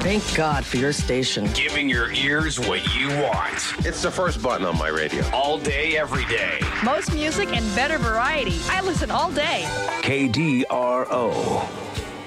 Thank God for your station. Giving your ears what you want. It's the first button on my radio. All day, every day. Most music and better variety. I listen all day. KDRO.